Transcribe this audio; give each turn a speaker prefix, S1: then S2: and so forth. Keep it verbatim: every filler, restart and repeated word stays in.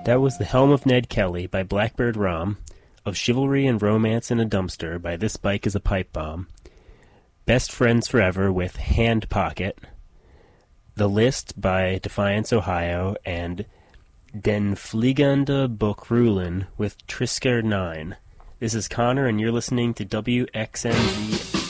S1: That was The Helm of Ned Kelly by Blackbird Rom, Of Chivalry and Romance in a Dumpster by This Bike is a Pipe Bomb, Best Friends Forever with Hand Pocket, The List by Defiance, Ohio, and Den Fliegende Bokrulen with Trisker nine. This is Connor, and you're listening to W X N Z